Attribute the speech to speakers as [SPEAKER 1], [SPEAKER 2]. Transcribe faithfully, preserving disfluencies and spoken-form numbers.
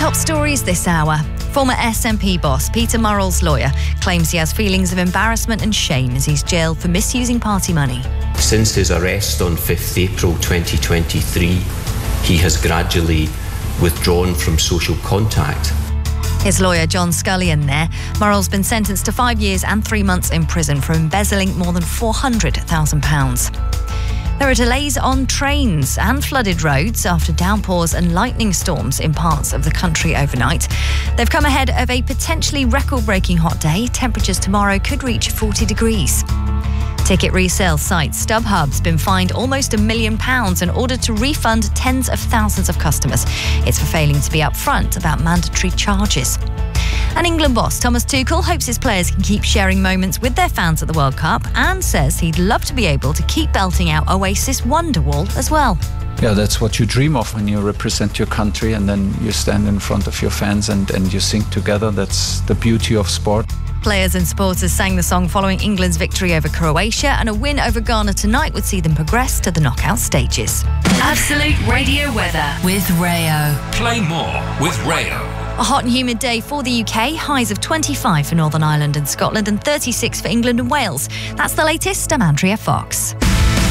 [SPEAKER 1] Top stories this hour. Former S N P boss Peter Murrell's lawyer claims he has feelings of embarrassment and shame as he's jailed for misusing party money.
[SPEAKER 2] Since his arrest on fifth April twenty twenty-three, he has gradually withdrawn from social contact.
[SPEAKER 1] His lawyer, John Scullion there. Murrell's been sentenced to five years and three months in prison for embezzling more than four hundred thousand pounds. There are delays on trains and flooded roads after downpours and lightning storms in parts of the country overnight. They've come ahead of a potentially record-breaking hot day. Temperatures tomorrow could reach forty degrees. Ticket resale site StubHub's been fined almost a million pounds in order to refund tens of thousands of customers. It's for failing to be upfront about mandatory charges. And England boss Thomas Tuchel hopes his players can keep sharing moments with their fans at the World Cup and says he'd love to be able to keep belting out Oasis Wonderwall as well.
[SPEAKER 3] Yeah, that's what you dream of when you represent your country and then you stand in front of your fans and, and you sing together. That's the beauty of sport.
[SPEAKER 1] Players and supporters sang the song following England's victory over Croatia, and a win over Ghana tonight would see them progress to the knockout stages.
[SPEAKER 4] Absolute Radio weather with Rayo.
[SPEAKER 5] Play more with Rayo.
[SPEAKER 1] A hot and humid day for the U K, highs of twenty-five for Northern Ireland and Scotland and thirty-six for England and Wales. That's the latest. I'm Andrea Fox.